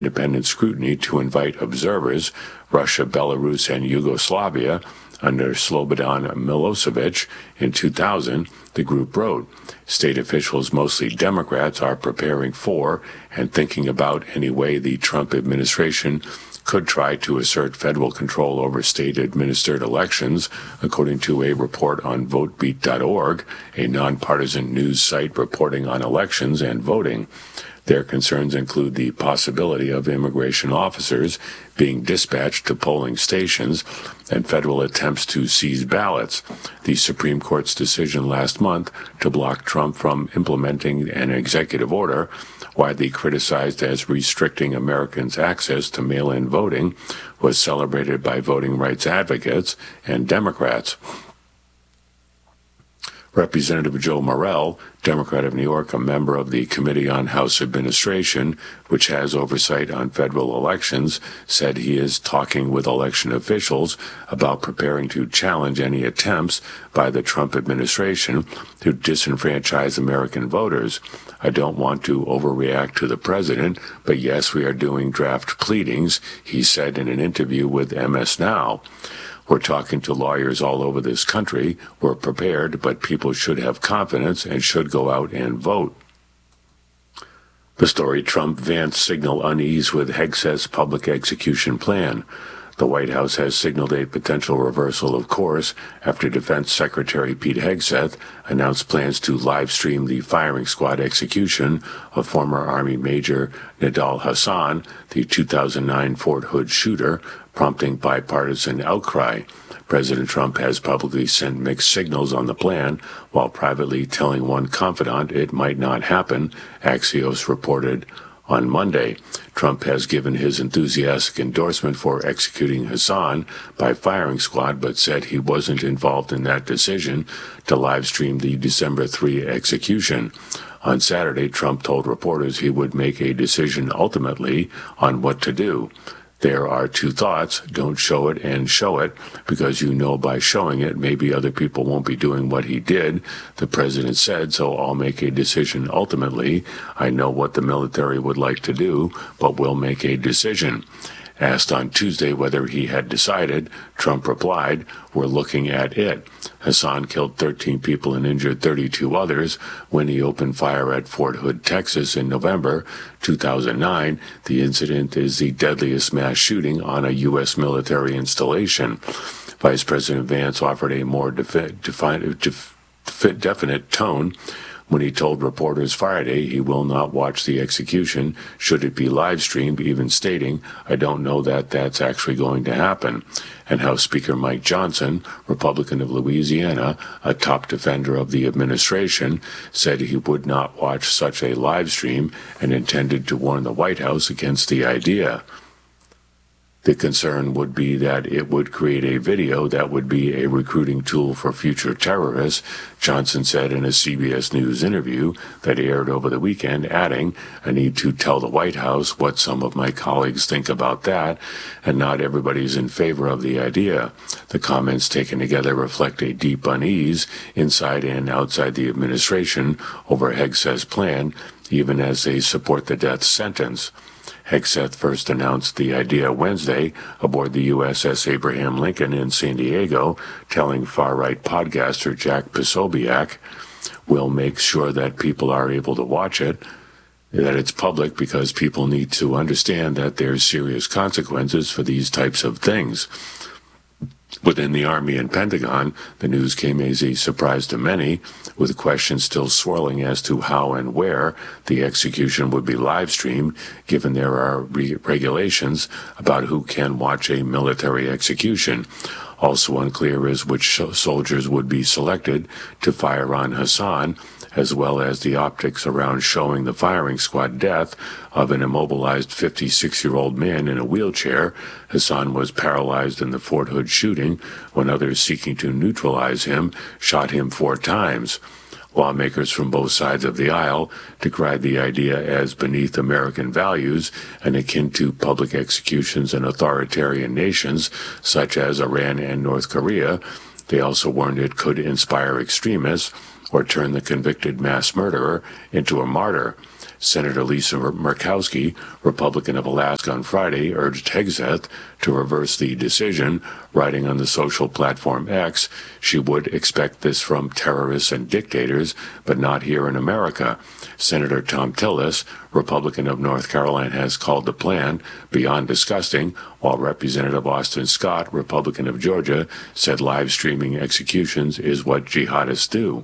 independent scrutiny to invite observers, Russia, Belarus, and Yugoslavia, under Slobodan Milosevic in 2000, the group wrote. State officials, mostly Democrats, are preparing for and thinking about any way the Trump administration could try to assert federal control over state-administered elections, according to a report on VoteBeat.org, a nonpartisan news site reporting on elections and voting. Their concerns include the possibility of immigration officers being dispatched to polling stations and federal attempts to seize ballots. The Supreme Court's decision last month to block Trump from implementing an executive order, widely criticized as restricting Americans' access to mail-in voting, was celebrated by voting rights advocates and Democrats. Representative Joe Morell, Democrat of New York, a member of the Committee on House Administration, which has oversight on federal elections, said he is talking with election officials about preparing to challenge any attempts by the Trump administration to disenfranchise American voters. I don't want to overreact to the president, but yes, we are doing draft pleadings, he said in an interview with MS Now. We're talking to lawyers all over this country. We're prepared, but people should have confidence and should go out and vote. The story: Trump-Vance signal unease with Hegseth's public execution plan. The White House has signaled a potential reversal of course after Defense Secretary Pete Hegseth announced plans to live-stream the firing squad execution of former Army Major Nidal Hasan, the 2009 Fort Hood shooter, prompting bipartisan outcry. President Trump has publicly sent mixed signals on the plan, while privately telling one confidant it might not happen, Axios reported on Monday. Trump has given his enthusiastic endorsement for executing Hasan by firing squad, but said he wasn't involved in that decision to live stream the December 3 execution. On Saturday, Trump told reporters he would make a decision ultimately on what to do. There are two thoughts: don't show it and show it, because you know by showing it maybe other people won't be doing what he did, the president said, so I'll make a decision ultimately. I know what the military would like to do, but we'll make a decision. Asked on Tuesday whether he had decided, Trump replied, "We're looking at it." Hasan killed 13 people and injured 32 others when he opened fire at Fort Hood, Texas in November 2009. The incident is the deadliest mass shooting on a U.S. military installation. Vice President Vance offered a more definite tone when he told reporters Friday he will not watch the execution should it be live-streamed, even stating, "I don't know that that's actually going to happen." And House Speaker Mike Johnson, Republican of Louisiana, a top defender of the administration, said he would not watch such a live stream and intended to warn the White House against the idea. The concern would be that it would create a video that would be a recruiting tool for future terrorists, Johnson said in a CBS News interview that aired over the weekend, adding, "I need to tell the White House what some of my colleagues think about that, and not everybody's in favor of the idea." The comments taken together reflect a deep unease inside and outside the administration over Hegseth's plan, even as they support the death sentence. Hegseth first announced the idea Wednesday aboard the USS Abraham Lincoln in San Diego, telling far-right podcaster Jack Posobiec, "We'll make sure that people are able to watch it, that it's public, because people need to understand that there's serious consequences for these types of things." Within the Army and Pentagon, the news came as a surprise to many, with questions still swirling as to how and where the execution would be live-streamed, given there are regulations about who can watch a military execution. Also unclear is which soldiers would be selected to fire on Hasan, as well as the optics around showing the firing squad death of an immobilized 56-year-old man in a wheelchair. Hasan was paralyzed in the Fort Hood shooting when others seeking to neutralize him shot him 4 times. Lawmakers from both sides of the aisle decried the idea as beneath American values and akin to public executions in authoritarian nations such as Iran and North Korea. They also warned it could inspire extremists or turn the convicted mass murderer into a martyr. Senator Lisa Murkowski, Republican of Alaska, on Friday urged Hegseth to reverse the decision, writing on the social platform X, she would expect this from terrorists and dictators, but not here in America. Senator Thom Tillis, Republican of North Carolina, has called the plan beyond disgusting, while Representative Austin Scott, Republican of Georgia, said live streaming executions is what jihadists do.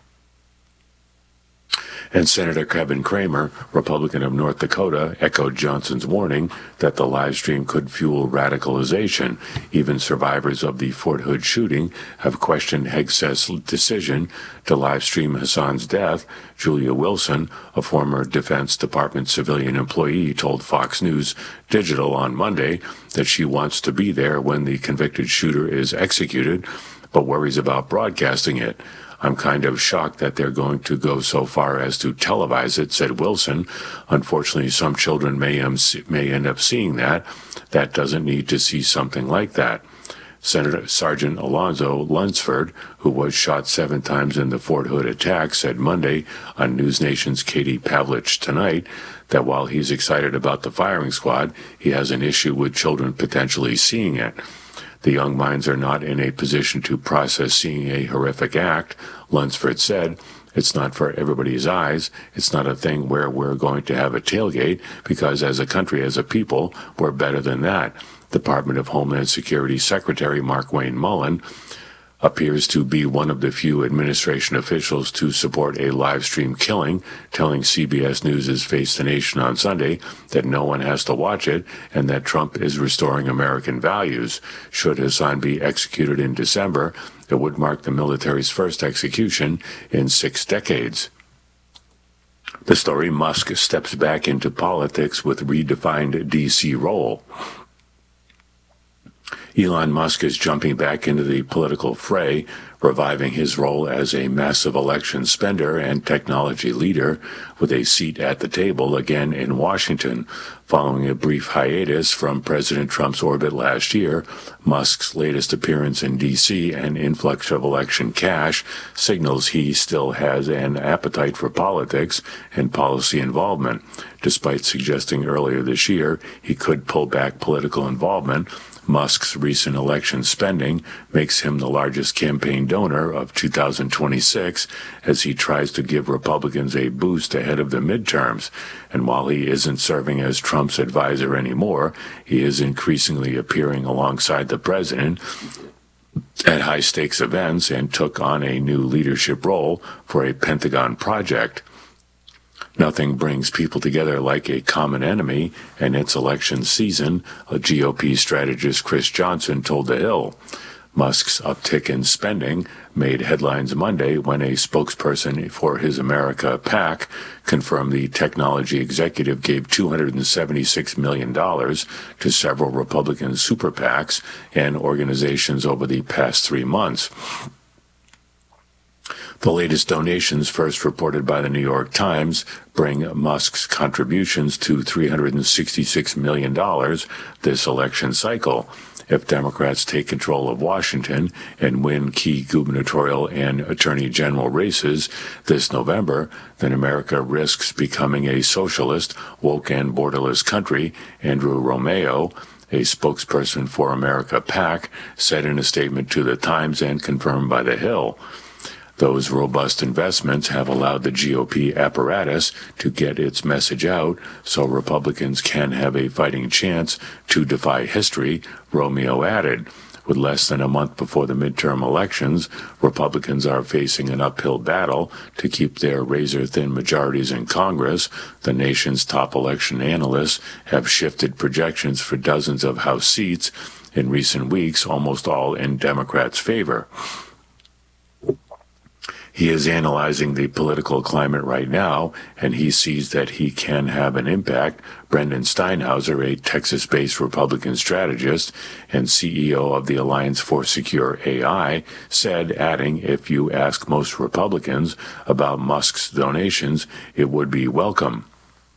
And Senator Kevin Cramer, Republican of North Dakota, echoed Johnson's warning that the live stream could fuel radicalization. Even survivors of the Fort Hood shooting have questioned Hegseth's decision to live stream Hassan's death. Julia Wilson, a former Defense Department civilian employee, told Fox News Digital on Monday that she wants to be there when the convicted shooter is executed, but worries about broadcasting it. I'm kind of shocked that they're going to go so far as to televise it, said Wilson. Unfortunately, some children may end up seeing that. That doesn't need to see something like that. Senator Sergeant Alonzo Lunsford, who was shot 7 times in the Fort Hood attack, said Monday on News Nation's Katie Pavlich Tonight that while he's excited about the firing squad, he has an issue with children potentially seeing it. The young minds are not in a position to process seeing a horrific act, Lunsford said. It's not for everybody's eyes. It's not a thing where we're going to have a tailgate, because as a country, as a people, we're better than that. Department of Homeland Security Secretary Markwayne Mullin appears to be one of the few administration officials to support a live stream killing, telling CBS News' Face the Nation on Sunday that no one has to watch it and that Trump is restoring American values. Should Hassan be executed in December, it would mark the military's first execution in 6 decades. The story: Musk steps back into politics with redefined D.C. role. Elon Musk is jumping back into the political fray, reviving his role as a massive election spender and technology leader, with a seat at the table again in Washington. Following a brief hiatus from President Trump's orbit last year, Musk's latest appearance in D.C. and influx of election cash signals he still has an appetite for politics and policy involvement, despite suggesting earlier this year he could pull back political involvement. Musk's recent election spending makes him the largest campaign donor of 2026 as he tries to give Republicans a boost ahead of the midterms. And while he isn't serving as Trump's advisor anymore, he is increasingly appearing alongside the president at high-stakes events and took on a new leadership role for a Pentagon project. Nothing brings people together like a common enemy, and it's election season, a GOP strategist Chris Johnson told The Hill. Musk's uptick in spending made headlines Monday when a spokesperson for his America PAC confirmed the technology executive gave $276 million to several Republican super PACs and organizations over the past 3 months. The latest donations, first reported by the New York Times, bring Musk's contributions to $366 million this election cycle. If Democrats take control of Washington and win key gubernatorial and attorney general races this November, then America risks becoming a socialist, woke and borderless country, Andrew Romeo, a spokesperson for America PAC, said in a statement to the Times and confirmed by The Hill. Those robust investments have allowed the GOP apparatus to get its message out so Republicans can have a fighting chance to defy history, Romeo added. With less than a month before the midterm elections, Republicans are facing an uphill battle to keep their razor-thin majorities in Congress. The nation's top election analysts have shifted projections for dozens of House seats in recent weeks, almost all in Democrats' favor. He is analyzing the political climate right now, and he sees that he can have an impact. Brendan Steinhauser, a Texas-based Republican strategist and CEO of the Alliance for Secure AI, said, adding, if you ask most Republicans about Musk's donations, it would be welcome.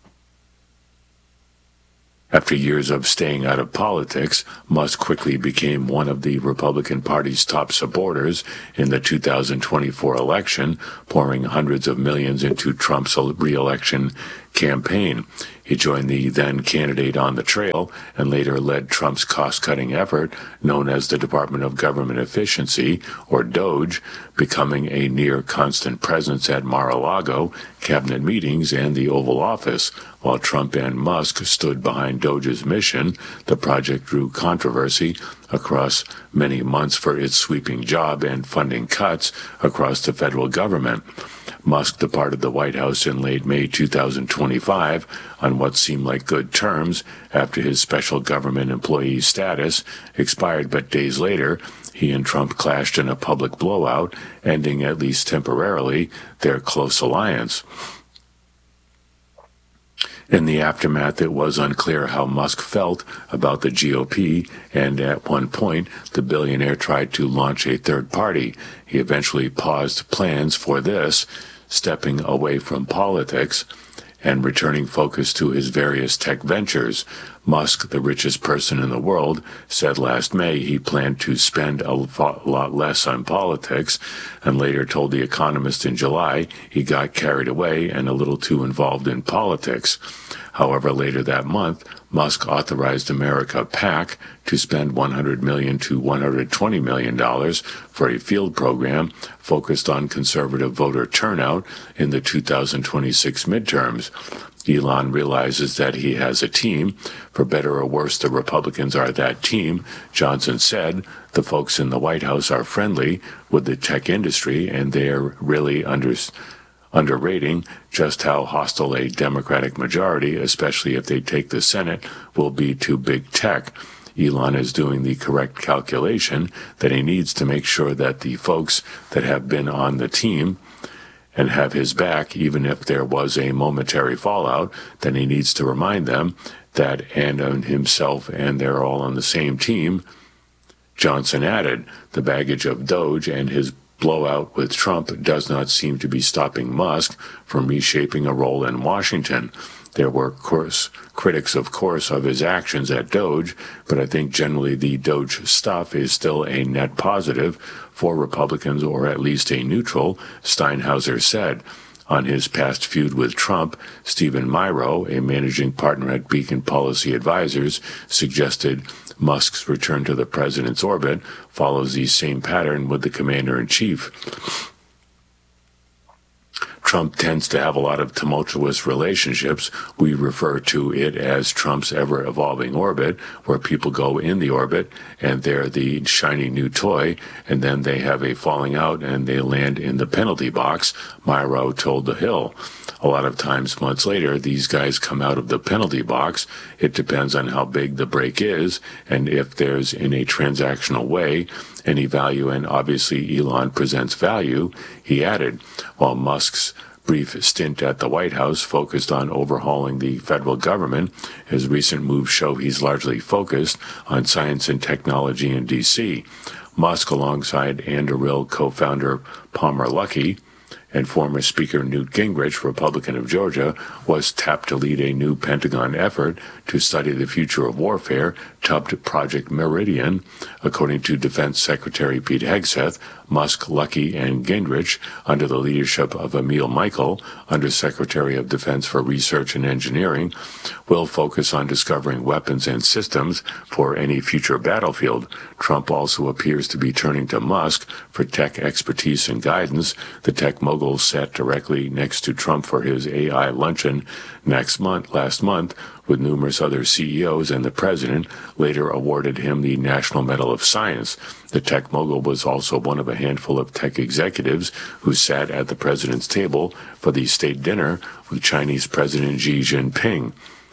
After years of staying out of politics, Musk quickly became one of the Republican Party's top supporters in the 2024 election, pouring hundreds of millions into Trump's re-election campaign. He joined the then candidate on the trail and later led Trump's cost-cutting effort known as the Department of Government Efficiency, or DOGE, becoming a near-constant presence at Mar-a-Lago, cabinet meetings, and the Oval Office. While Trump and Musk stood behind DOGE's mission, the project drew controversy across many months for its sweeping job and funding cuts across the federal government. Musk departed the White House in late May 2025 on what seemed like good terms after his special government employee status expired, but days later, he and Trump clashed in a public blowout, ending at least temporarily their close alliance. In the aftermath, it was unclear how Musk felt about the GOP, and at one point, the billionaire tried to launch a third party. He eventually paused plans for this, stepping away from politics and returning focus to his various tech ventures. Musk, the richest person in the world, said last May he planned to spend a lot less on politics, and later told The Economist in July he got carried away and a little too involved in politics. However, later that month, Musk authorized America PAC to spend $100 million to $120 million for a field program focused on conservative voter turnout in the 2026 midterms. Elon realizes that he has a team. For better or worse, the Republicans are that team. Johnson said the folks in the White House are friendly with the tech industry, and they're really underrating just how hostile a Democratic majority, especially if they take the Senate, will be to big tech. Elon is doing the correct calculation that he needs to make sure that the folks that have been on the team and have his back, even if there was a momentary fallout, then he needs to remind them that and himself and they're all on the same team. Johnson added, the baggage of Doge and his blowout with Trump does not seem to be stopping Musk from reshaping a role in Washington. There were critics, of course, of his actions at Doge, but I think generally the Doge stuff is still a net positive for Republicans, or at least a neutral, Steinhauser said. On his past feud with Trump, Stephen Myrow, a managing partner at Beacon Policy Advisors, suggested Musk's return to the president's orbit follows the same pattern with the commander-in-chief. Trump tends to have a lot of tumultuous relationships. We refer to it as Trump's ever-evolving orbit, where people go in the orbit and they're the shiny new toy, and then they have a falling out and they land in the penalty box, Myrow told The Hill. A lot of times, months later, these guys come out of the penalty box. It depends on how big the break is and if there's, in a transactional way, any value, and obviously Elon presents value, he added. While Musk's brief stint at the White House focused on overhauling the federal government, his recent moves show he's largely focused on science and technology in D.C. Musk, alongside Anduril co-founder Palmer Luckey and former Speaker Newt Gingrich, Republican of Georgia, was tapped to lead a new Pentagon effort to study the future of warfare, dubbed Project Meridian. According to Defense Secretary Pete Hegseth, Musk, Luckey, and Gingrich, under the leadership of Emil Michael, Undersecretary of Defense for Research and Engineering, will focus on discovering weapons and systems for any future battlefield. Trump also appears to be turning to Musk for tech expertise and guidance. The tech mogul sat directly next to Trump for his AI luncheon last month, with numerous other CEOs, and the president later awarded him the National Medal of Science. The tech mogul was also one of a handful of tech executives who sat at the president's table for the state dinner with Chinese President Xi Jinping.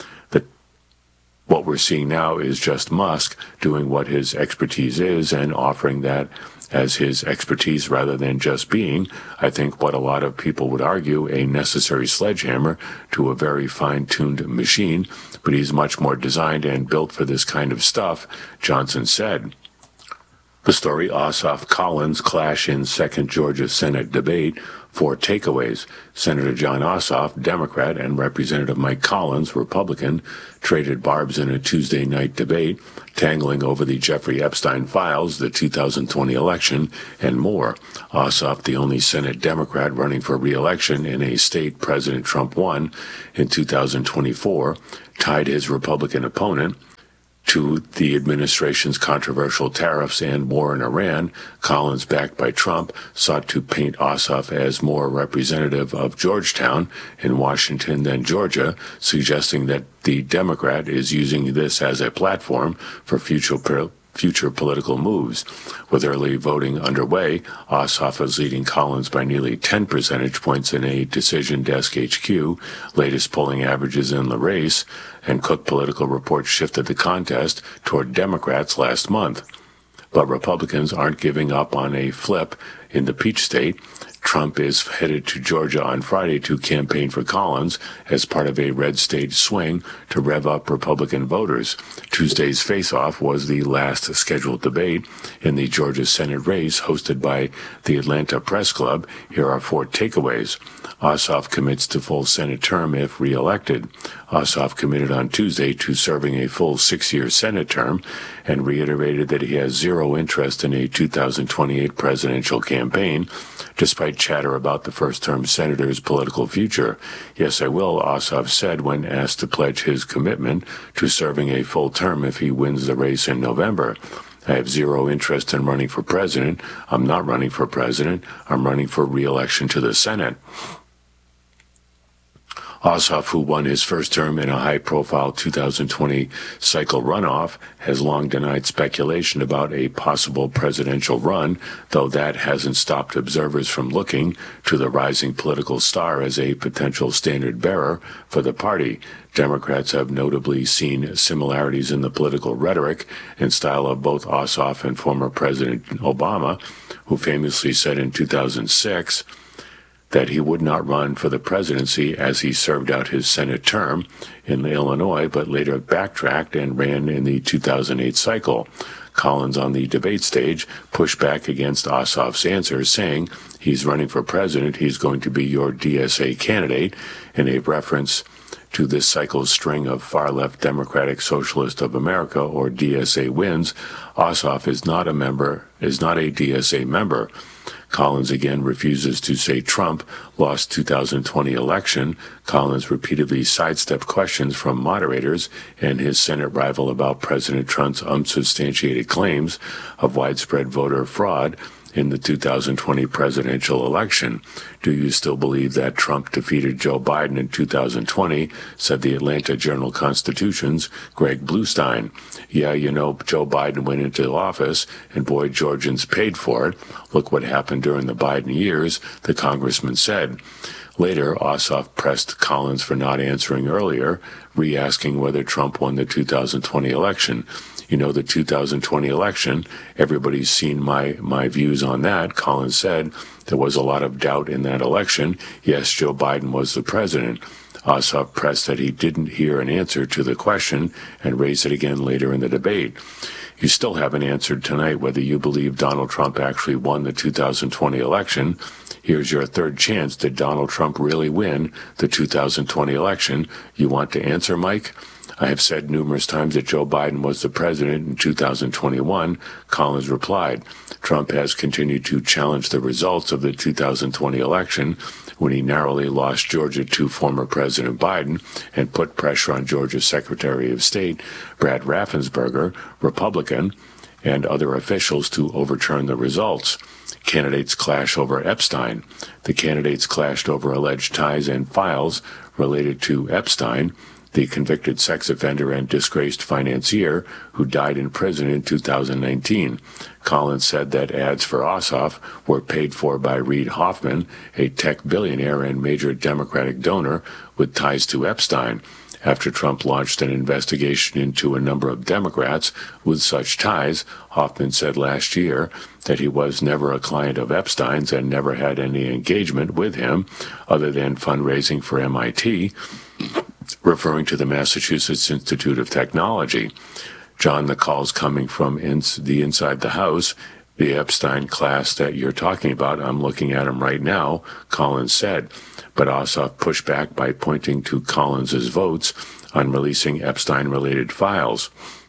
What we're seeing now is just Musk doing what his expertise is and offering that as his expertise rather than just being, I think, what a lot of people would argue, a necessary sledgehammer to a very fine-tuned machine, but he's much more designed and built for this kind of stuff, Johnson said. The story Ossoff-Collins clash in second Georgia Senate debate 4 takeaways. Senator Jon Ossoff, Democrat, and Representative Mike Collins, Republican, traded barbs in a Tuesday night debate, tangling over the Jeffrey Epstein files, the 2020 election, and more. Ossoff, the only Senate Democrat running for re-election in a state President Trump won in 2024, tied his Republican opponent to the administration's controversial tariffs and war in Iran. Collins, backed by Trump, sought to paint Ossoff as more representative of Georgetown in Washington than Georgia, suggesting that the Democrat is using this as a platform for future political moves. With early voting underway, Ossoff is leading Collins by nearly 10 percentage points in a Decision Desk HQ latest polling averages in the race, and Cook Political Report shifted the contest toward Democrats last month. But Republicans aren't giving up on a flip in the Peach State. Trump is headed to Georgia on Friday to campaign for Collins as part of a red state swing to rev up Republican voters. Tuesday's face-off was the last scheduled debate in the Georgia Senate race hosted by the Atlanta Press Club. Here are 4 takeaways. Ossoff commits to full Senate term if re-elected. Ossoff committed on Tuesday to serving a full 6-year Senate term and reiterated that he has zero interest in a 2028 presidential campaign, despite chatter about the first-term senator's political future. Yes, I will, Ossoff said when asked to pledge his commitment to serving a full term if he wins the race in November. I have zero interest in running for president. I'm not running for president. I'm running for re-election to the Senate. Ossoff, who won his first term in a high-profile 2020 cycle runoff, has long denied speculation about a possible presidential run, though that hasn't stopped observers from looking to the rising political star as a potential standard-bearer for the party. Democrats have notably seen similarities in the political rhetoric and style of both Ossoff and former President Obama, who famously said in 2006 that he would not run for the presidency as he served out his Senate term in Illinois, but later backtracked and ran in the 2008 cycle. Collins, on the debate stage, pushed back against Ossoff's answer, saying he's running for president, he's going to be your DSA candidate, in a reference to this cycle's string of far-left Democratic Socialist of America, or DSA, wins. Ossoff is not a DSA member. Collins again refuses to say Trump lost 2020 election. Collins repeatedly sidestepped questions from moderators and his Senate rival about President Trump's unsubstantiated claims of widespread voter fraud in the 2020 presidential election. Do you still believe that Trump defeated Joe Biden in 2020, said the Atlanta Journal-Constitution's Greg Bluestein. Yeah, Joe Biden went into office, and boy, Georgians paid for it. Look what happened during the Biden years, the congressman said. Later, Ossoff pressed Collins for not answering earlier, re-asking whether Trump won the 2020 election. The 2020 election, everybody's seen my views on that. Collins said there was a lot of doubt in that election. Yes, Joe Biden was the president. Ossoff pressed that he didn't hear an answer to the question and raised it again later in the debate. You still haven't answered tonight whether you believe Donald Trump actually won the 2020 election. Here's your third chance. Did Donald Trump really win the 2020 election? You want to answer, Mike? I have said numerous times that Joe Biden was the president in 2021, Collins replied. Trump has continued to challenge the results of the 2020 election when he narrowly lost Georgia to former President Biden and put pressure on Georgia's Secretary of State, Brad Raffensperger, Republican, and other officials to overturn the results. Candidates clash over Epstein. The candidates clashed over alleged ties and files related to Epstein, the convicted sex offender and disgraced financier who died in prison in 2019. Collins said that ads for Ossoff were paid for by Reid Hoffman, a tech billionaire and major Democratic donor with ties to Epstein, after Trump launched an investigation into a number of Democrats with such ties. Hoffman said last year that he was never a client of Epstein's and never had any engagement with him other than fundraising for MIT, referring to the Massachusetts Institute of Technology. John, the calls coming from the inside the House The Epstein class that you're talking about, I'm looking at him right now, Collins said, but Ossoff pushed back by pointing to Collins's votes on releasing Epstein-related files.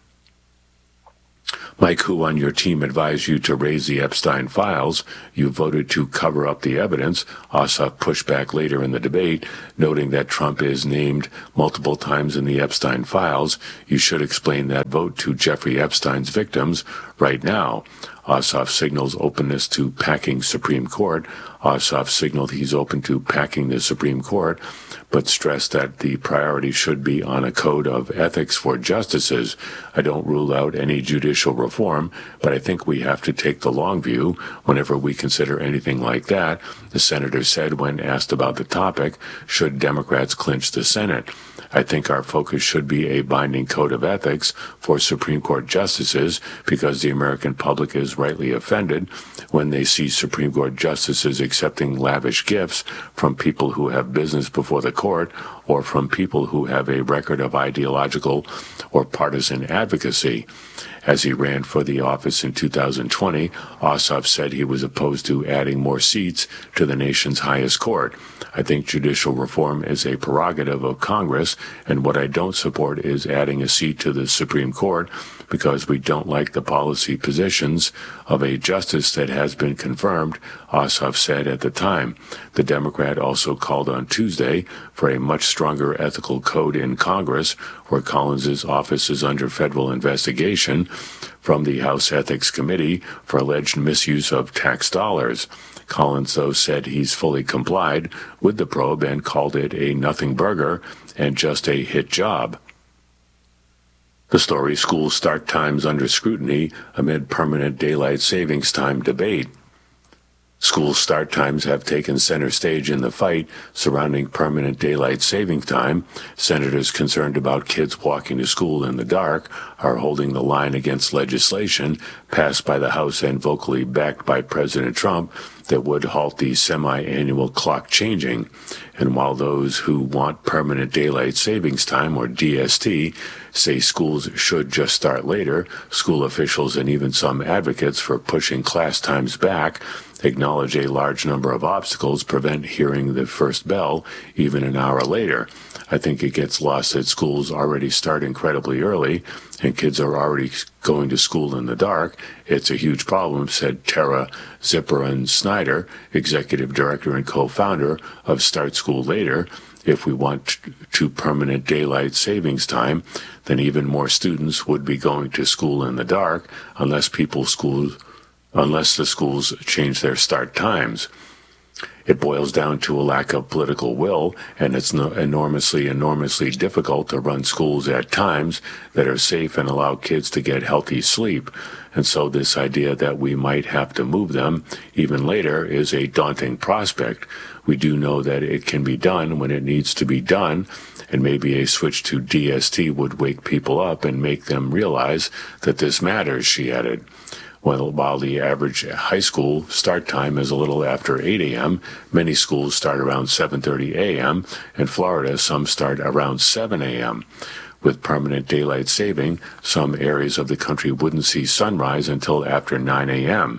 Mike, who on your team advised you to raise the Epstein files? You voted to cover up the evidence. Ossoff pushed back later in the debate, noting that Trump is named multiple times in the Epstein files. You should explain that vote to Jeffrey Epstein's victims right now. Ossoff signals openness to packing Supreme Court. Ossoff signaled he's open to packing the Supreme Court, but stressed that the priority should be on a code of ethics for justices. I don't rule out any judicial reform, but I think we have to take the long view whenever we consider anything like that, the senator said when asked about the topic, should Democrats clinch the Senate. I think our focus should be a binding code of ethics for Supreme Court justices because the American public is rightly offended when they see Supreme Court justices accepting lavish gifts from people who have business before the court or from people who have a record of ideological or partisan advocacy. As he ran for the office in 2020, Ossoff said he was opposed to adding more seats to the nation's highest court. I think judicial reform is a prerogative of Congress, and what I don't support is adding a seat to the Supreme Court because we don't like the policy positions of a justice that has been confirmed, Ossoff said at the time. The Democrat also called on Tuesday for a much stronger ethical code in Congress, where Collins's office is under federal investigation from the House Ethics Committee for alleged misuse of tax dollars. Collins, though, said he's fully complied with the probe and called it a nothing burger and just a hit job. The story: school start times under scrutiny amid permanent daylight savings time debate. School start times have taken center stage in the fight surrounding permanent daylight saving time. Senators concerned about kids walking to school in the dark are holding the line against legislation passed by the House and vocally backed by President Trump that would halt the semi-annual clock changing. And while those who want permanent daylight savings time, or DST, say schools should just start later, school officials and even some advocates for pushing class times back acknowledge a large number of obstacles prevent hearing the first bell even an hour later. I think it gets lost that schools already start incredibly early and kids are already going to school in the dark. It's a huge problem, said Tara Zipperin-Snyder, executive director and co-founder of Start School Later. If we want to permanent daylight savings time, then even more students would be going to school in the dark unless the schools change their start times. It boils down to a lack of political will, and it's enormously difficult to run schools at times that are safe and allow kids to get healthy sleep. And so this idea that we might have to move them even later is a daunting prospect. We do know that it can be done when it needs to be done, and maybe a switch to DST would wake people up and make them realize that this matters, she added. While the average high school start time is a little after 8 a.m., many schools start around 7:30 a.m. In Florida, some start around 7 a.m. With permanent daylight saving, some areas of the country wouldn't see sunrise until after 9 a.m.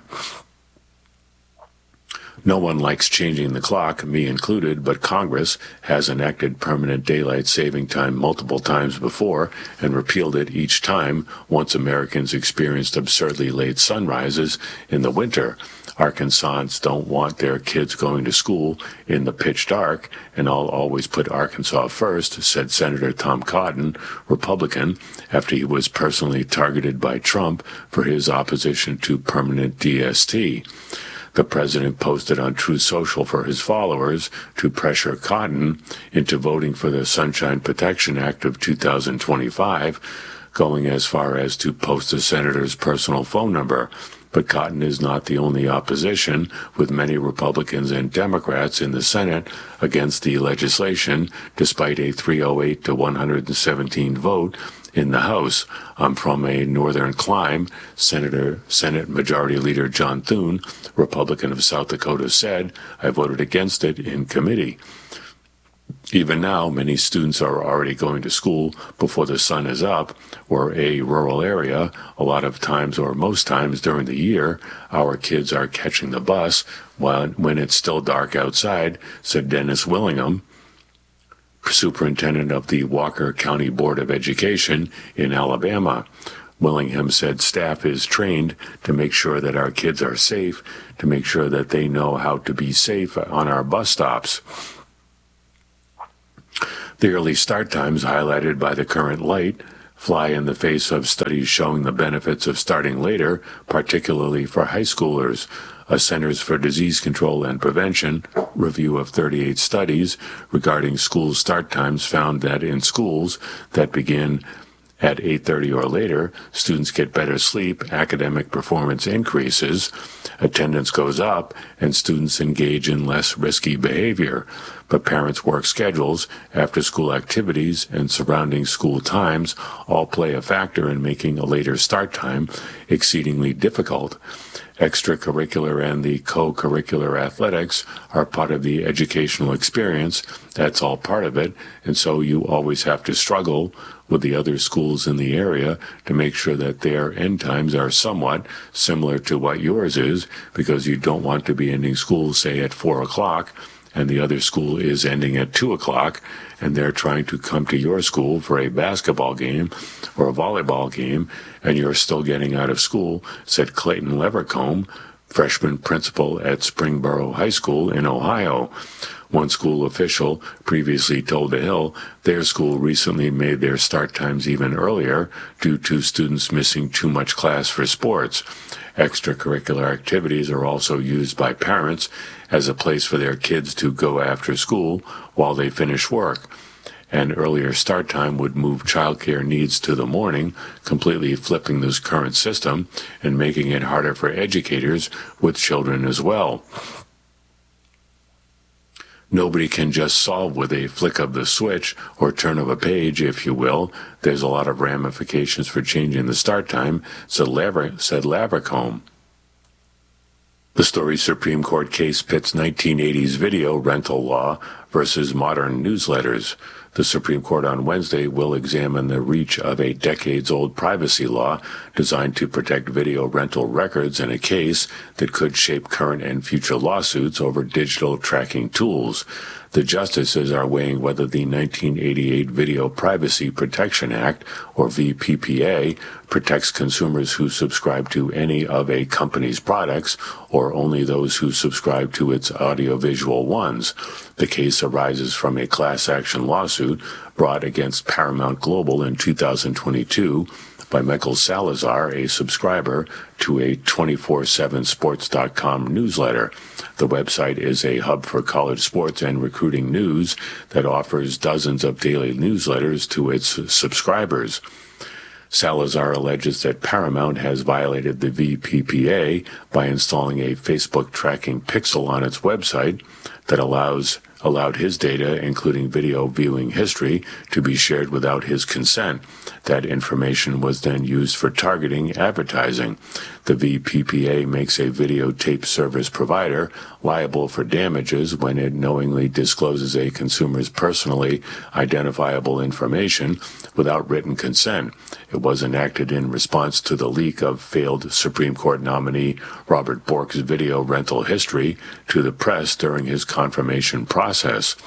No one likes changing the clock, me included, but Congress has enacted permanent daylight saving time multiple times before and repealed it each time once Americans experienced absurdly late sunrises in the winter. Arkansans don't want their kids going to school in the pitch dark, and I'll always put Arkansas first, said Senator Tom Cotton, Republican, after he was personally targeted by Trump for his opposition to permanent DST. The president posted on Truth Social for his followers to pressure Cotton into voting for the Sunshine Protection Act of 2025, going as far as to post the senator's personal phone number. But Cotton is not the only opposition, with many Republicans and Democrats in the Senate against the legislation, despite a 308 to 117 vote in the House. I'm from a northern clime, Senate Majority Leader John Thune, Republican of South Dakota, said. I voted against it in committee. Even now, many students are already going to school before the sun is up, or a rural area. A lot of times, or most times during the year, our kids are catching the bus when it's still dark outside, said Dennis Willingham, superintendent of the Walker County Board of Education in Alabama. Willingham said staff is trained to make sure that our kids are safe, to make sure that they know how to be safe on our bus stops. The early start times highlighted by the current light fly in the face of studies showing the benefits of starting later, particularly for high schoolers. A Centers for Disease Control and Prevention review of 38 studies regarding school start times found that in schools that begin at 8:30 or later, students get better sleep, academic performance increases, attendance goes up, and students engage in less risky behavior. But parents' work schedules, after-school activities, and surrounding school times all play a factor in making a later start time exceedingly difficult. Extracurricular and the co-curricular athletics are part of the educational experience. That's all part of it, and so you always have to struggle with the other schools in the area to make sure that their end times are somewhat similar to what yours is, because you don't want to be ending school, say, at 4 o'clock, and the other school is ending at 2 o'clock, and they're trying to come to your school for a basketball game or a volleyball game, and you're still getting out of school, said Clayton Levercombe, freshman principal at Springboro High School in Ohio. One school official previously told The Hill their school recently made their start times even earlier due to students missing too much class for sports. Extracurricular activities are also used by parents as a place for their kids to go after school while they finish work. An earlier start time would move childcare needs to the morning, completely flipping this current system and making it harder for educators with children as well. Nobody can just solve with a flick of the switch or turn of a page, if you will. There's a lot of ramifications for changing the start time, said Levercombe. The Story Supreme Court case pits 1980s video rental law versus modern newsletters. The Supreme Court on Wednesday will examine the reach of a decades-old privacy law designed to protect video rental records in a case that could shape current and future lawsuits over digital tracking tools. The justices are weighing whether the 1988 Video Privacy Protection Act, or VPPA, protects consumers who subscribe to any of a company's products or only those who subscribe to its audiovisual ones. The case arises from a class action lawsuit brought against Paramount Global in 2022 by Michael Salazar, a subscriber to a 247sports.com newsletter. The website is a hub for college sports and recruiting news that offers dozens of daily newsletters to its subscribers. Salazar alleges that Paramount has violated the VPPA by installing a Facebook tracking pixel on its website that allowed his data, including video viewing history, to be shared without his consent. That information was then used for targeting advertising. The VPPA makes a videotape service provider liable for damages when it knowingly discloses a consumer's personally identifiable information without written consent. It was enacted in response to the leak of failed Supreme Court nominee Robert Bork's video rental history to the press during his confirmation process.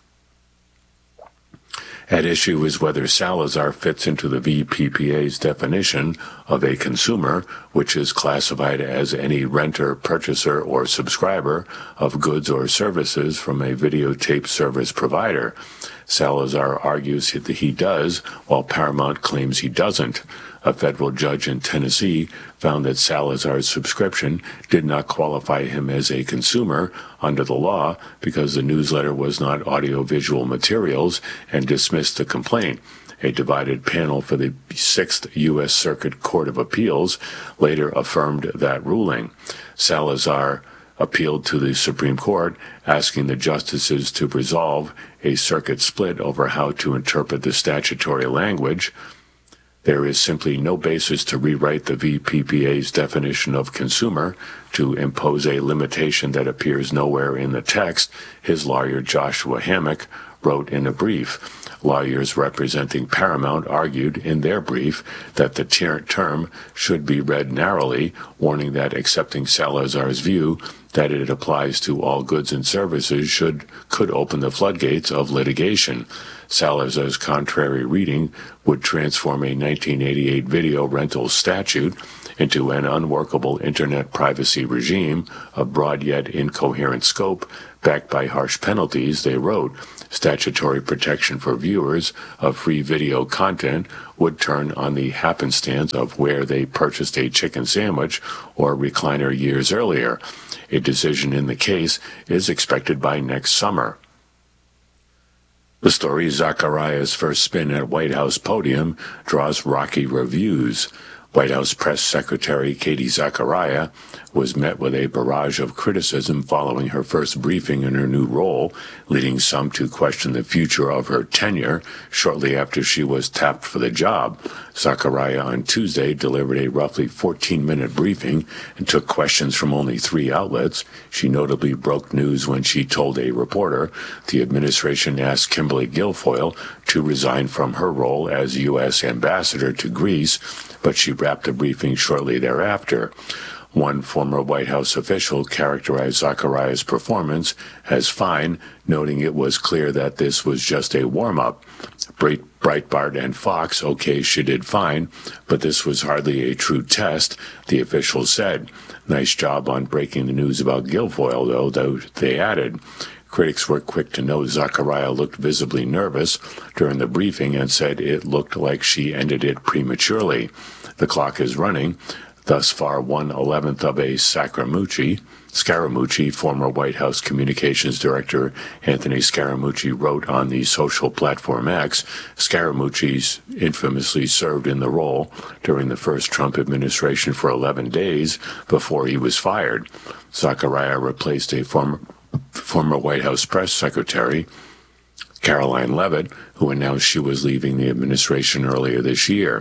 At issue is whether Salazar fits into the VPPA's definition of a consumer, which is classified as any renter, purchaser, or subscriber of goods or services from a videotape service provider. Salazar argues that he does, while Paramount claims he doesn't. A federal judge in Tennessee found that Salazar's subscription did not qualify him as a consumer under the law because the newsletter was not audiovisual materials and dismissed the complaint. A divided panel for the 6th U.S. Circuit Court of Appeals later affirmed that ruling. Salazar appealed to the Supreme Court, asking the justices to resolve a circuit split over how to interpret the statutory language. There is simply no basis to rewrite the VPPA's definition of consumer to impose a limitation that appears nowhere in the text, his lawyer Joshua Hammack wrote in a brief. Lawyers representing Paramount argued in their brief that the term should be read narrowly, warning that accepting Salazar's view that it applies to all goods and services could open the floodgates of litigation. Salazar's contrary reading would transform a 1988 video rental statute into an unworkable internet privacy regime of broad yet incoherent scope, backed by harsh penalties. They wrote, statutory protection for viewers of free video content would turn on the happenstance of where they purchased a chicken sandwich or recliner years earlier. A decision in the case is expected by next summer. The story, Zachariah's first spin at White House podium, draws rocky reviews. White House Press Secretary Katie Zachariah was met with a barrage of criticism following her first briefing in her new role, leading some to question the future of her tenure shortly after she was tapped for the job. Zachariah on Tuesday delivered a roughly 14-minute briefing and took questions from only 3 outlets. She notably broke news when she told a reporter the administration asked Kimberly Guilfoyle to resign from her role as U.S. ambassador to Greece, but she wrapped the briefing shortly thereafter. One former White House official characterized Zachariah's performance as fine, noting it was clear that this was just a warm-up. Breitbart and Fox, okay, she did fine, but this was hardly a true test, the official said. Nice job on breaking the news about Guilfoyle, though, they added. Critics were quick to note Zachariah looked visibly nervous during the briefing and said it looked like she ended it prematurely. The clock is running. Thus far, 1/11th of a Scaramucci, former White House Communications Director Anthony Scaramucci wrote on the social platform X. Scaramucci infamously served in the role during the first Trump administration for 11 days before he was fired. Zachariah replaced a former White House press secretary, Karoline Leavitt, who announced she was leaving the administration earlier this year.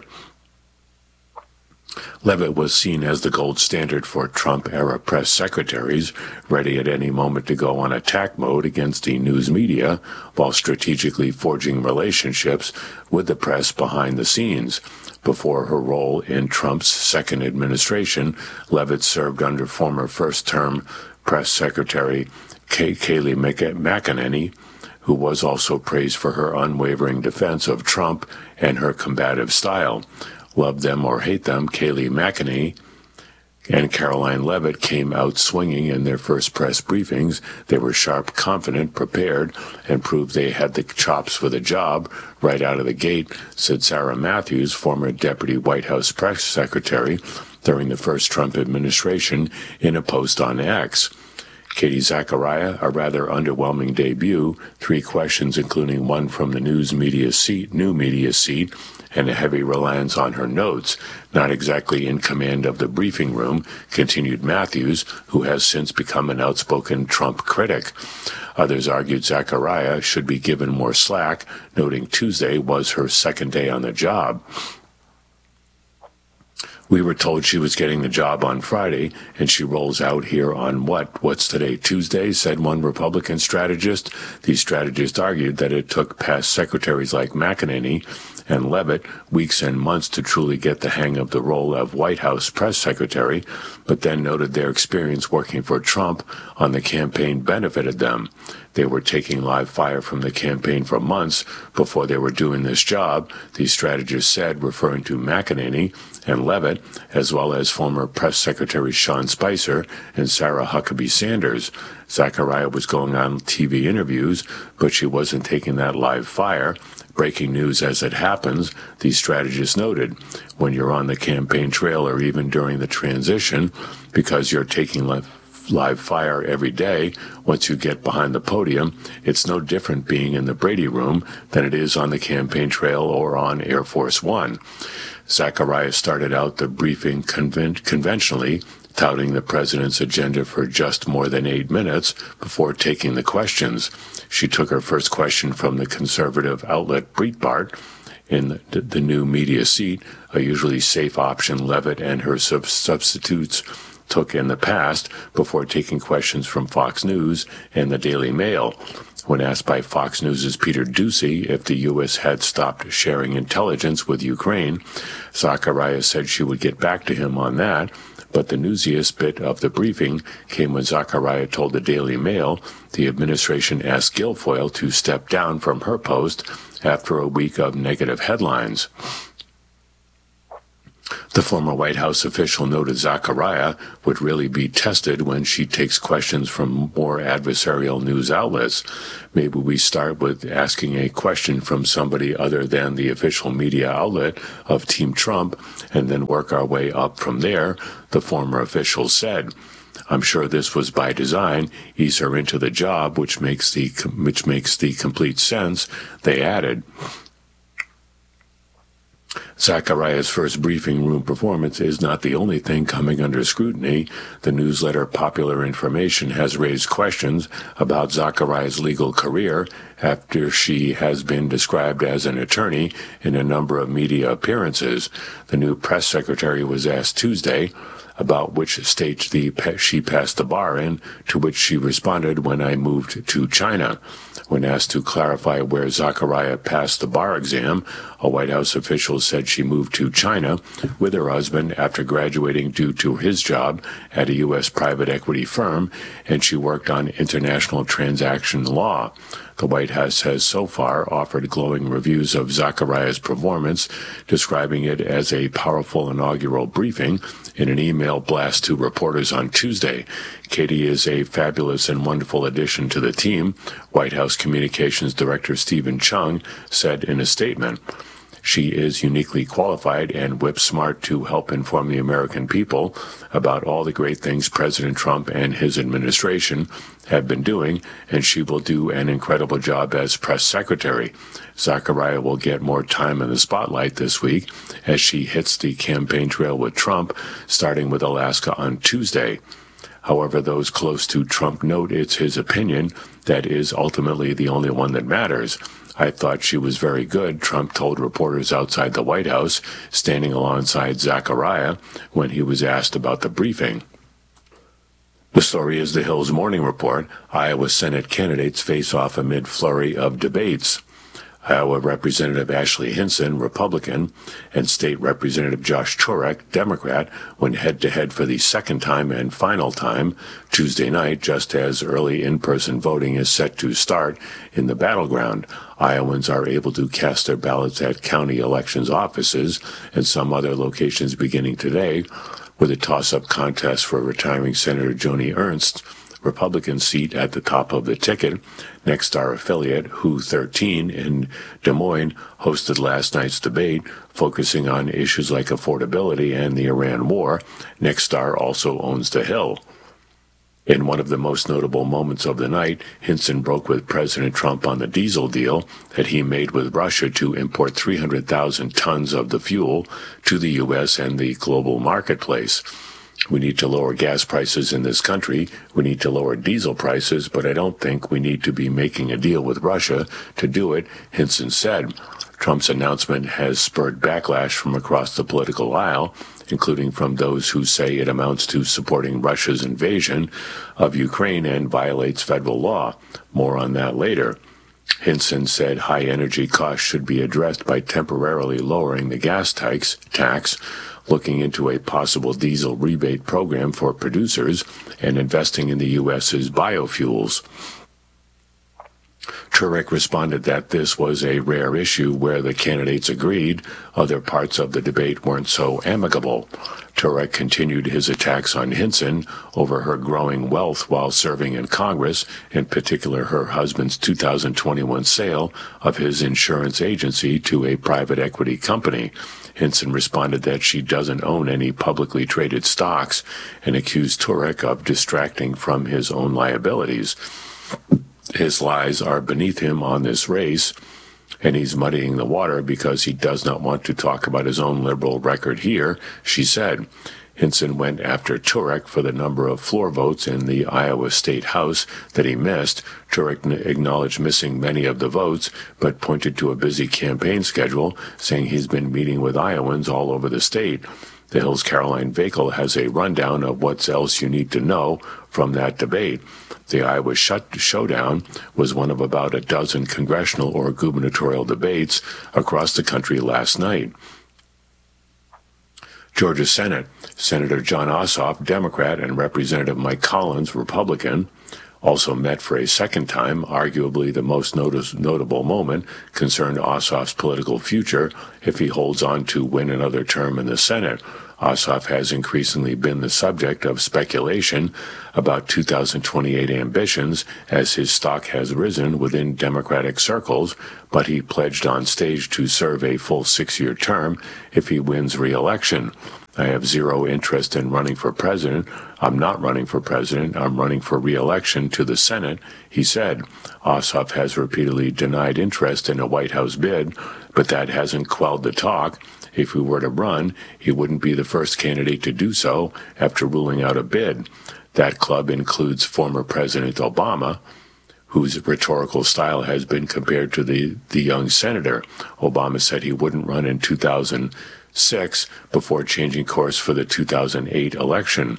Leavitt was seen as the gold standard for Trump-era press secretaries, ready at any moment to go on attack mode against the news media while strategically forging relationships with the press behind the scenes. Before her role in Trump's second administration, Leavitt served under former first-term press secretary Kayleigh McEnany, who was also praised for her unwavering defense of Trump and her combative style. Love them or hate them, Kayleigh McEnany and Karoline Leavitt came out swinging in their first press briefings. They were sharp, confident, prepared, and proved they had the chops for the job right out of the gate, said Sarah Matthews, former deputy White House press secretary during the first Trump administration, in a post on X. Katie Zachariah, a rather underwhelming debut, 3 questions including one from the new media seat, and a heavy reliance on her notes, not exactly in command of the briefing room, continued Matthews, who has since become an outspoken Trump critic. Others argued Zachariah should be given more slack, noting Tuesday was her second day on the job. We were told she was getting the job on Friday, and she rolls out here on what's today, Tuesday, said one Republican strategist. These strategists argued that it took past secretaries like McEnany and Leavitt weeks and months to truly get the hang of the role of White House press secretary, but then noted their experience working for Trump on the campaign benefited them. They were taking live fire from the campaign for months before they were doing this job, these strategists said, referring to McEnany and Leavitt, as well as former press secretary Sean Spicer and Sarah Huckabee Sanders. Zachariah was going on TV interviews, but she wasn't taking that live fire. Breaking news as it happens, these strategists noted. When you're on the campaign trail or even during the transition, because you're taking live fire every day, once you get behind the podium, it's no different being in the Brady room than it is on the campaign trail or on Air Force One. Zachariah started out the briefing conventionally, touting the president's agenda for just more than 8 minutes before taking the questions. She took her first question from the conservative outlet Breitbart in the new media seat, a usually safe option Leavitt and her substitutes took in the past, before taking questions from Fox News and the Daily Mail. When asked by Fox News' Peter Doocy if the U.S. had stopped sharing intelligence with Ukraine, Zachariah said she would get back to him on that, but the newsiest bit of the briefing came when Zachariah told the Daily Mail the administration asked Guilfoyle to step down from her post after a week of negative headlines. The former White House official noted Zachariah would really be tested when she takes questions from more adversarial news outlets. Maybe we start with asking a question from somebody other than the official media outlet of Team Trump and then work our way up from there, the former official said. I'm sure this was by design, ease her into the job, which makes the complete sense, they added. Zachariah's first briefing room performance is not the only thing coming under scrutiny. The newsletter Popular Information has raised questions about Zachariah's legal career after she has been described as an attorney in a number of media appearances. The new press secretary was asked Tuesday about which state she passed the bar in, to which she responded, when I moved to China. When asked to clarify where Zachariah passed the bar exam, a White House official said she moved to China with her husband after graduating due to his job at a U.S. private equity firm, and she worked on international transaction law. The White House has so far offered glowing reviews of Zachariah's performance, describing it as a powerful inaugural briefing in an email blast to reporters on Tuesday. Katie is a fabulous and wonderful addition to the team, White House Communications Director Stephen Chung said in a statement. She is uniquely qualified and whip-smart to help inform the American people about all the great things President Trump and his administration have been doing, and she will do an incredible job as press secretary. Zachariah will get more time in the spotlight this week as she hits the campaign trail with Trump, starting with Alaska on Tuesday. However, those close to Trump note it's his opinion that is ultimately the only one that matters. I thought she was very good, Trump told reporters outside the White House, standing alongside Zachariah when he was asked about the briefing. The story is the Hill's Morning Report. Iowa Senate candidates face off amid flurry of debates. Iowa Representative Ashley Hinson, Republican, and State Representative Josh Turek, Democrat, went head-to-head for the second time and final time Tuesday night, just as early in-person voting is set to start in the battleground. Iowans are able to cast their ballots at county elections offices and some other locations beginning today, with a toss-up contest for retiring Senator Joni Ernst's Republican seat at the top of the ticket. Nexstar affiliate Who 13 in Des Moines hosted last night's debate, focusing on issues like affordability and the Iran war. Nexstar also owns The Hill. In one of the most notable moments of the night, Hinson broke with President Trump on the diesel deal that he made with Russia to import 300,000 tons of the fuel to the U.S. and the global marketplace. We need to lower gas prices in this country. We need to lower diesel prices, but I don't think we need to be making a deal with Russia to do it, Hinson said. Trump's announcement has spurred backlash from across the political aisle, including from those who say it amounts to supporting Russia's invasion of Ukraine and violates federal law. More on that later. Hinson said high energy costs should be addressed by temporarily lowering the gas tax, looking into a possible diesel rebate program for producers, and investing in the U.S.'s biofuels. Turek responded that this was a rare issue where the candidates agreed. Other parts of the debate weren't so amicable. Turek continued his attacks on Hinson over her growing wealth while serving in Congress, in particular her husband's 2021 sale of his insurance agency to a private equity company. Hinson responded that she doesn't own any publicly traded stocks and accused Turek of distracting from his own liabilities. His lies are beneath him on this race, and he's muddying the water because he does not want to talk about his own liberal record here, she said. Hinson went after Turek for the number of floor votes in the Iowa State House that he missed. Turek acknowledged missing many of the votes, but pointed to a busy campaign schedule, saying he's been meeting with Iowans all over the state. The Hill's Caroline Vakel has a rundown of what else you need to know from that debate. The Iowa Showdown was one of about a dozen congressional or gubernatorial debates across the country last night. Georgia Senate, Senator Jon Ossoff, Democrat, and Representative Mike Collins, Republican, also met for a second time. Arguably the most notable moment concerned Ossoff's political future if he holds on to win another term in the Senate. Ossoff has increasingly been the subject of speculation about 2028 ambitions as his stock has risen within Democratic circles, but he pledged on stage to serve a full 6-year term if he wins re-election. I have zero interest in running for president. I'm not running for president. I'm running for re-election to the Senate, he said. Ossoff has repeatedly denied interest in a White House bid, but that hasn't quelled the talk. If he were to run, he wouldn't be the first candidate to do so after ruling out a bid. That club includes former President Obama, whose rhetorical style has been compared to the young senator. Obama said he wouldn't run in 2006 before changing course for the 2008 election.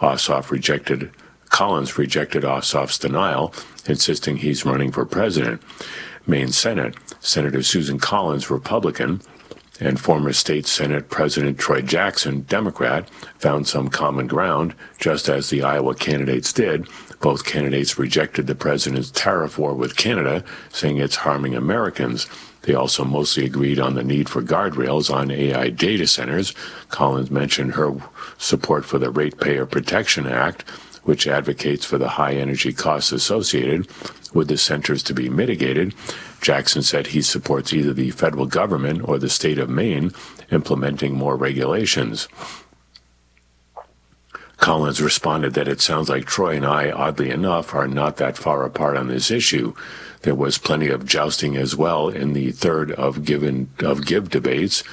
Collins rejected Ossoff's denial, insisting he's running for president. Maine Senate, Senator Susan Collins, Republican, and former state Senate President Troy Jackson, Democrat, found some common ground, just as the Iowa candidates did. Both candidates rejected the president's tariff war with Canada, saying it's harming Americans. They also mostly agreed on the need for guardrails on AI data centers. Collins mentioned her support for the Ratepayer Protection Act, which advocates for the high energy costs associated with the centers to be mitigated. Jackson said he supports either the federal government or the state of Maine implementing more regulations. Collins responded that it sounds like Troy and I, oddly enough, are not that far apart on this issue. There was plenty of jousting as well in the third of Give debates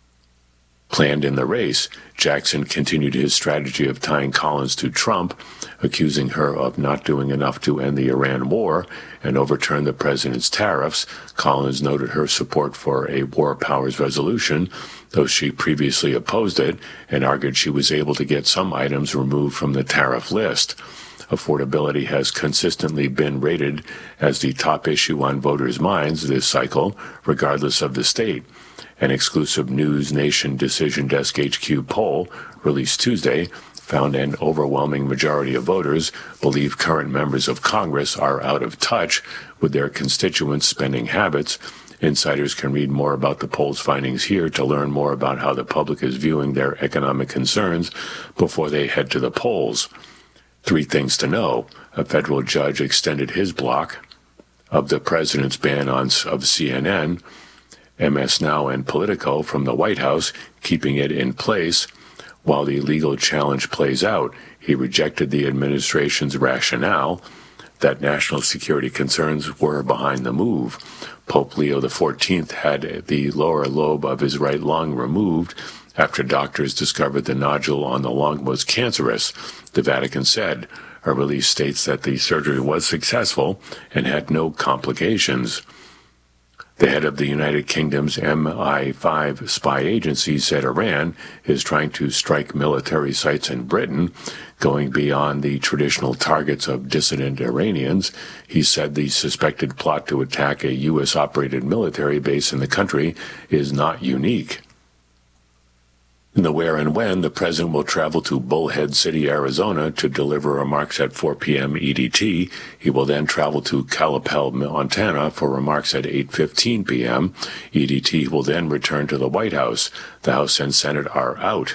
planned in the race. Jackson continued his strategy of tying Collins to Trump, accusing her of not doing enough to end the Iran war and overturn the president's tariffs. Collins noted her support for a war powers resolution, though she previously opposed it, and argued she was able to get some items removed from the tariff list. Affordability has consistently been rated as the top issue on voters' minds this cycle, regardless of the state. An exclusive News Nation Decision Desk HQ poll released Tuesday found an overwhelming majority of voters believe current members of Congress are out of touch with their constituents' spending habits. Insiders can read more about the poll's findings here to learn more about how the public is viewing their economic concerns before they head to the polls. 3 things to know. A federal judge extended his block of the president's ban of CNN, MS Now, and Politico from the White House, keeping it in place while the legal challenge plays out. He rejected the administration's rationale that national security concerns were behind the move. Pope Leo XIV had the lower lobe of his right lung removed after doctors discovered the nodule on the lung was cancerous, the Vatican said. A release states that the surgery was successful and had no complications. The head of the United Kingdom's MI5 spy agency said Iran is trying to strike military sites in Britain, going beyond the traditional targets of dissident Iranians. He said the suspected plot to attack a U.S.-operated military base in the country is not unique. In the where and when, the president will travel to Bullhead City, Arizona to deliver remarks at 4 p.m. EDT. He will then travel to Calipel, Montana for remarks at 8:15 p.m. EDT. He will then return to the White House. The House and Senate are out.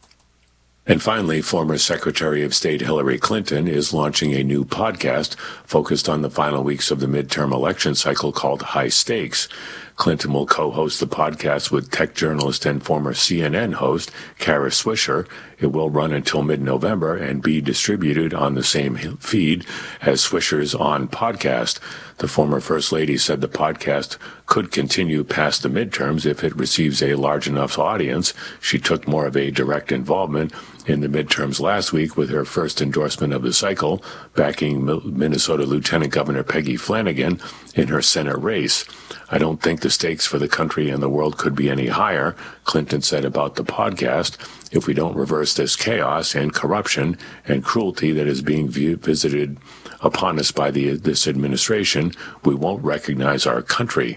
And finally, former Secretary of State Hillary Clinton is launching a new podcast focused on the final weeks of the midterm election cycle called High Stakes. Clinton will co-host the podcast with tech journalist and former CNN host Kara Swisher. It will run until mid-November and be distributed on the same feed as Swisher's On podcast. The former First Lady said the podcast could continue past the midterms if it receives a large enough audience. She took more of a direct involvement in the midterms last week with her first endorsement of the cycle, backing Minnesota Lieutenant Governor Peggy Flanagan in her Senate race. I don't think the stakes for the country and the world could be any higher, Clinton said about the podcast. If we don't reverse this chaos and corruption and cruelty that is being visited upon us by this administration, we won't recognize our country.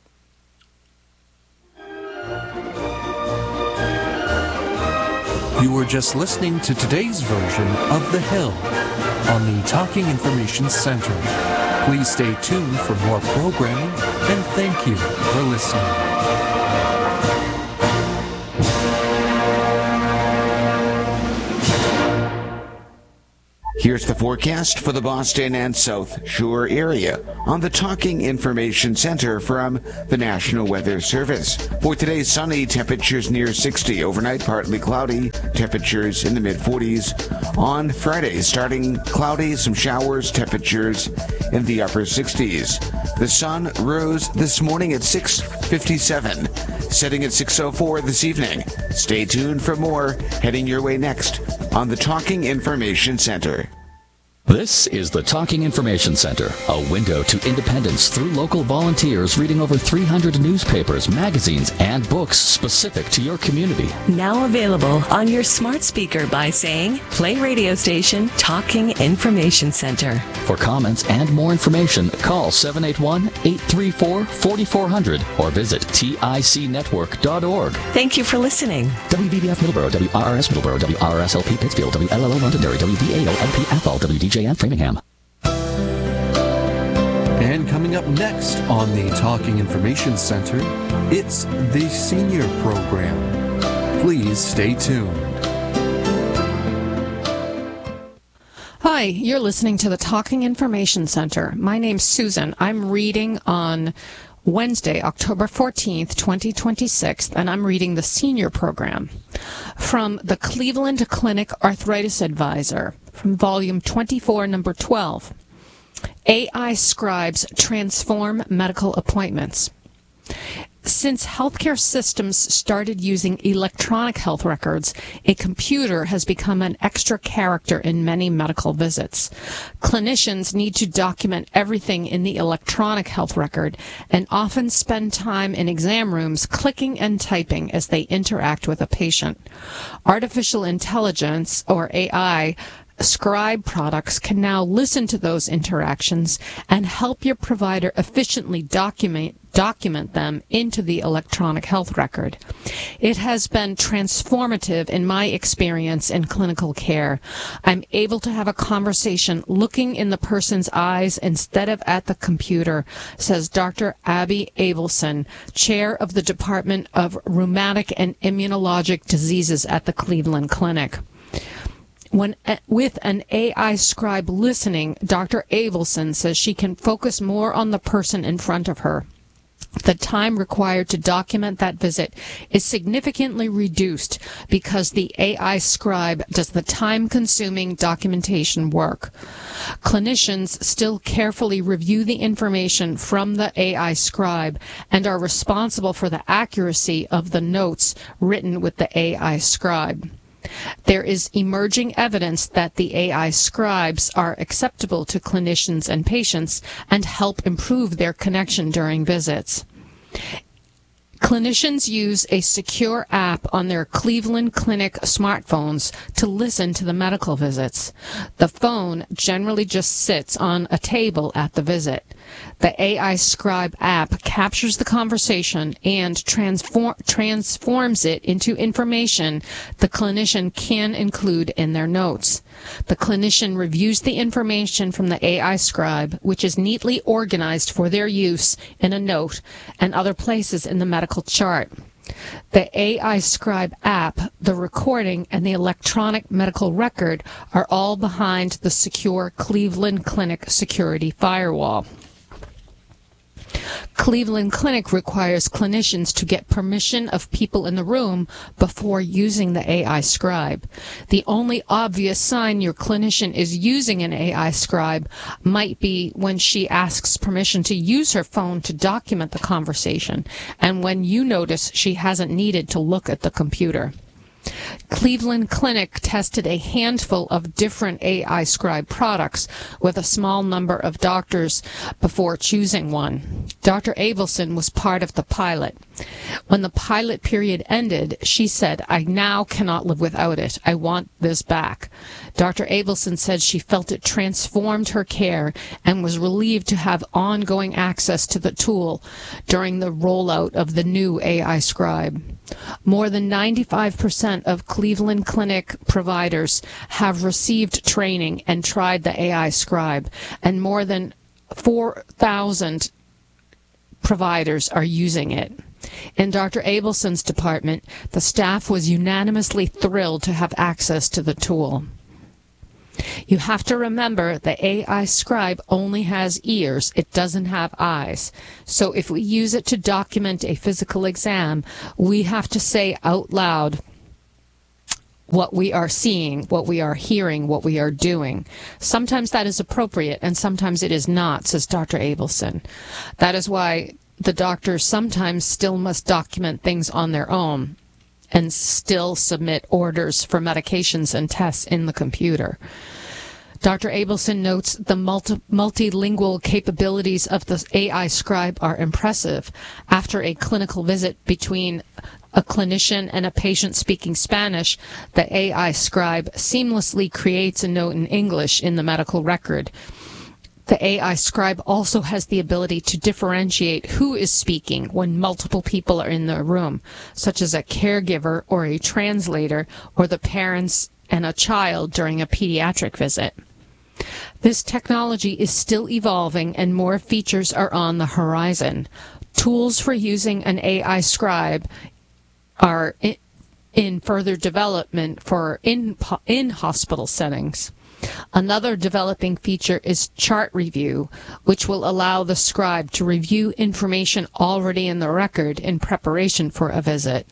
You were just listening to today's version of The Hill on the Talking Information Center. Please stay tuned for more programming, and thank you for listening. Here's the forecast for the Boston and South Shore area on the Talking Information Center from the National Weather Service. For today, sunny, temperatures near 60. Overnight, partly cloudy, temperatures in the mid-40s. On Friday, starting cloudy, some showers, temperatures in the upper 60s. The sun rose this morning at 6:57, setting at 6:04 this evening. Stay tuned for more heading your way next on the Talking Information Center. This is the Talking Information Center, a window to independence through local volunteers reading over 300 newspapers, magazines, and books specific to your community. Now available on your smart speaker by saying, play radio station Talking Information Center. For comments and more information, call 781-834-4400 or visit ticnetwork.org. Thank you for listening. WVBF Middleborough, WRRS Middleborough, WRSLP Pittsfield, WLLO Londonderry, WVAO-LP Athol, WDJN Framingham. And coming up next on the Talking Information Center, it's the Senior Program. Please stay tuned. Hi, you're listening to the Talking Information Center. My name's Susan. I'm reading on Wednesday, October 14th, 2026, and I'm reading the Senior Program from the Cleveland Clinic Arthritis Advisor from Volume 24, Number 12. AI Scribes Transform Medical Appointments. Since healthcare systems started using electronic health records, a computer has become an extra character in many medical visits. Clinicians need to document everything in the electronic health record and often spend time in exam rooms clicking and typing as they interact with a patient. Artificial intelligence, or AI, Scribe products can now listen to those interactions and help your provider efficiently document them into the electronic health record. It has been transformative in my experience in clinical care. I'm able to have a conversation looking in the person's eyes instead of at the computer, says Dr. Abby Abelson, chair of the Department of Rheumatic and Immunologic Diseases at the Cleveland Clinic. With an AI scribe listening, Dr. Abelson says she can focus more on the person in front of her. The time required to document that visit is significantly reduced because the AI scribe does the time-consuming documentation work. Clinicians still carefully review the information from the AI scribe and are responsible for the accuracy of the notes written with the AI scribe. There is emerging evidence that the AI scribes are acceptable to clinicians and patients and help improve their connection during visits. Clinicians use a secure app on their Cleveland Clinic smartphones to listen to the medical visits. The phone generally just sits on a table at the visit. The AI Scribe app captures the conversation and transforms it into information the clinician can include in their notes. The clinician reviews the information from the AI Scribe, which is neatly organized for their use in a note and other places in the medical chart. The AI Scribe app, the recording, and the electronic medical record are all behind the secure Cleveland Clinic security firewall. Cleveland Clinic requires clinicians to get permission of people in the room before using the AI scribe. The only obvious sign your clinician is using an AI scribe might be when she asks permission to use her phone to document the conversation, and when you notice she hasn't needed to look at the computer. Cleveland Clinic tested a handful of different AI scribe products with a small number of doctors before choosing one. Dr. Abelson was part of the pilot. When the pilot period ended, she said, "I now cannot live without it. I want this back." Dr. Abelson said she felt it transformed her care and was relieved to have ongoing access to the tool during the rollout of the new AI scribe. More than 95% of Cleveland Clinic providers have received training and tried the AI scribe, and more than 4,000 providers are using it. In Dr. Abelson's department, the staff was unanimously thrilled to have access to the tool. You have to remember the AI scribe only has ears. It doesn't have eyes. So if we use it to document a physical exam, we have to say out loud what we are seeing, what we are hearing, what we are doing. Sometimes that is appropriate, and sometimes it is not, says Dr. Abelson. That is why the doctors sometimes still must document things on their own and still submit orders for medications and tests in the computer. Dr. Abelson notes the multilingual capabilities of the AI scribe are impressive. After a clinical visit between a clinician and a patient speaking Spanish, the AI scribe seamlessly creates a note in English in the medical record. The AI scribe also has the ability to differentiate who is speaking when multiple people are in the room, such as a caregiver or a translator or the parents and a child during a pediatric visit. This technology is still evolving and more features are on the horizon. Tools for using an AI scribe are in further development for in-hospital settings. Another developing feature is chart review, which will allow the scribe to review information already in the record in preparation for a visit.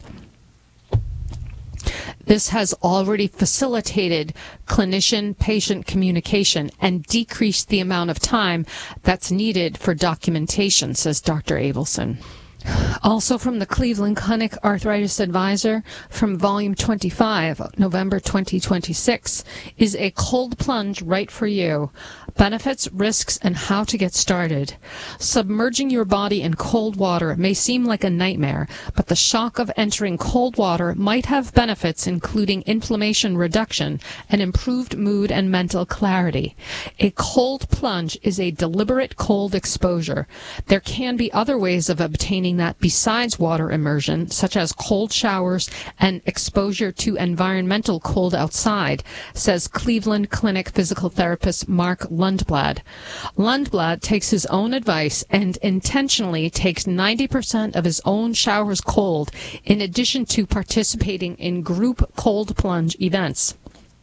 This has already facilitated clinician-patient communication and decreased the amount of time that's needed for documentation, says Dr. Abelson. Also from the Cleveland Clinic Arthritis Advisor from Volume 25, November 2026, is a cold plunge right for you. Benefits, risks, and how to get started. Submerging your body in cold water may seem like a nightmare, but the shock of entering cold water might have benefits including inflammation reduction and improved mood and mental clarity. A cold plunge is a deliberate cold exposure. There can be other ways of obtaining that besides water immersion, such as cold showers and exposure to environmental cold outside, says Cleveland Clinic physical therapist Mark Lundblad. Lundblad takes his own advice and intentionally takes 90% of his own showers cold, in addition to participating in group cold plunge events.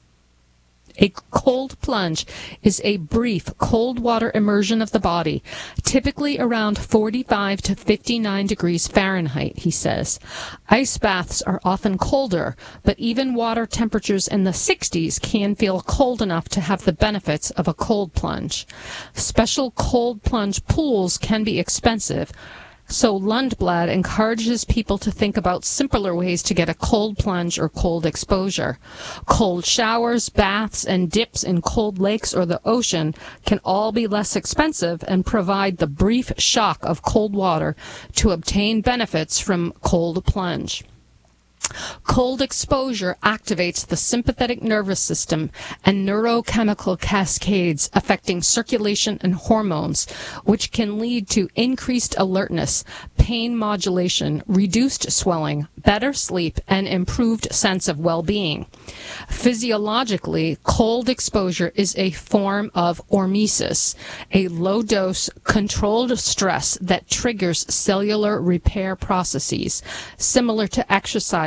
A cold plunge is a brief cold water immersion of the body, typically around 45 to 59 degrees Fahrenheit, he says. Ice baths are often colder, but even water temperatures in the 60s can feel cold enough to have the benefits of a cold plunge. Special cold plunge pools can be expensive, so Lundblad encourages people to think about simpler ways to get a cold plunge or cold exposure. Cold showers, baths, and dips in cold lakes or the ocean can all be less expensive and provide the brief shock of cold water to obtain benefits from cold plunge. Cold exposure activates the sympathetic nervous system and neurochemical cascades affecting circulation and hormones, which can lead to increased alertness, pain modulation, reduced swelling, better sleep, and improved sense of well-being. Physiologically, cold exposure is a form of hormesis, a low-dose, controlled stress that triggers cellular repair processes, similar to exercise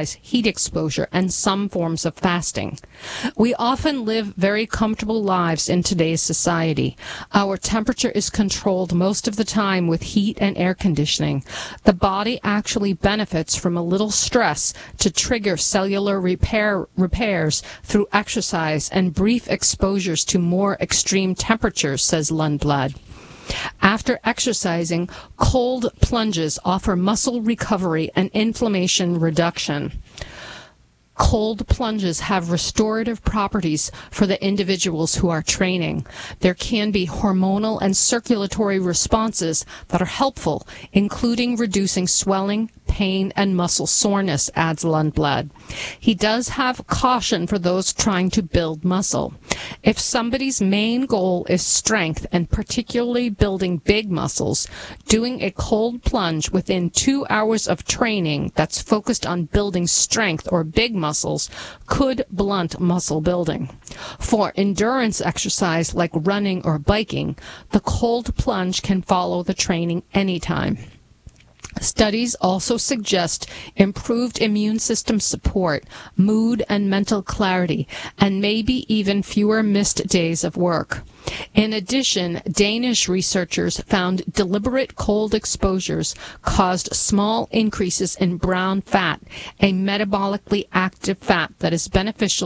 exercise, heat exposure, and some forms of fasting. We often live very comfortable lives in today's society. Our temperature is controlled most of the time with heat and air conditioning. The body actually benefits from a little stress to trigger cellular repairs through exercise and brief exposures to more extreme temperatures, says Lundblad. After exercising, cold plunges offer muscle recovery and inflammation reduction. Cold plunges have restorative properties for the individuals who are training. There can be hormonal and circulatory responses that are helpful, including reducing swelling, pain, and muscle soreness, adds Lundblad. He does have caution for those trying to build muscle. If somebody's main goal is strength, and particularly building big muscles, doing a cold plunge within 2 hours of training that's focused on building strength or big muscles could blunt muscle building. For endurance exercise like running or biking, the cold plunge can follow the training anytime. Studies also suggest improved immune system support, mood and mental clarity, and maybe even fewer missed days of work. In addition, Danish researchers found deliberate cold exposures caused small increases in brown fat, a metabolically active fat that is beneficial